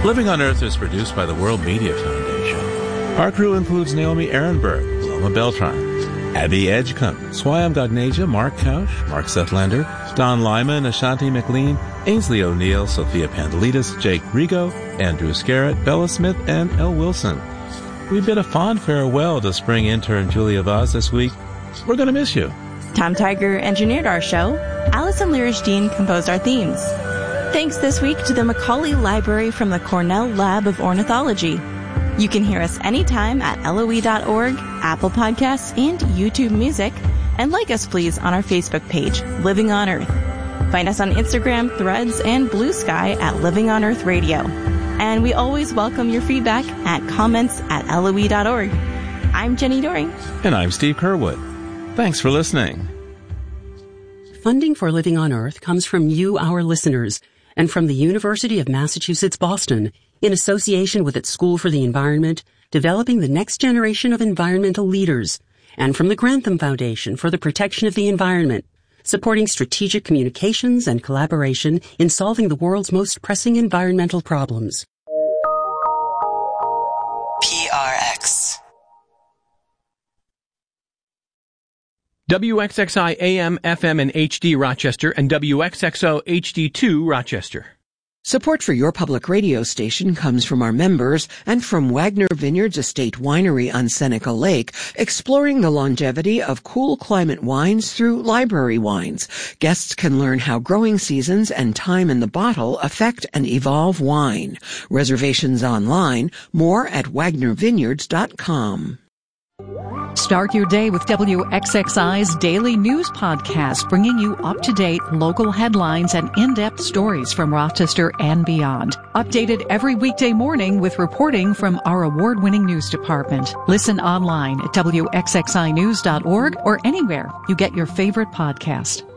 Living on Earth is produced by the World Media Foundation. Our crew includes Naomi Ehrenberg, Loma Beltran, Abby Edgecombe, Swayam Gagneja, Mark Kausch, Mark Sethlander, Don Lyman, Ashanti McLean, Ainsley O'Neill, Sophia Pandelides, Jake Rigo, Andrew Scarrett, Bella Smith, and Elle Wilson. We bid a fond farewell to spring intern Julia Vaz this week. We're going to miss you. Tom Tiger engineered our show. Allison Lirish-Dean composed our themes. Thanks this week to the Macaulay Library from the Cornell Lab of Ornithology. You can hear us anytime at LOE.org, Apple Podcasts, and YouTube Music. And like us, please, on our Facebook page, Living on Earth. Find us on Instagram, Threads, and Blue Sky at Living on Earth Radio. And we always welcome your feedback at comments@LOE.org. I'm Jenny Doring. And I'm Steve Curwood. Thanks for listening. Funding for Living on Earth comes from you, our listeners, and from the University of Massachusetts, Boston, in association with its School for the Environment, developing the next generation of environmental leaders, and from the Grantham Foundation for the Protection of the Environment, supporting strategic communications and collaboration in solving the world's most pressing environmental problems. PRX. WXXI AM, FM, and HD Rochester and WXXO HD2 Rochester. Support for your public radio station comes from our members and from Wagner Vineyards Estate Winery on Seneca Lake, exploring the longevity of cool climate wines through library wines. Guests can learn how growing seasons and time in the bottle affect and evolve wine. Reservations online, more at wagnervineyards.com. Start your day with WXXI's daily news podcast, bringing you up-to-date local headlines and in-depth stories from Rochester and beyond. Updated every weekday morning with reporting from our award-winning news department. Listen online at WXXInews.org or anywhere you get your favorite podcast.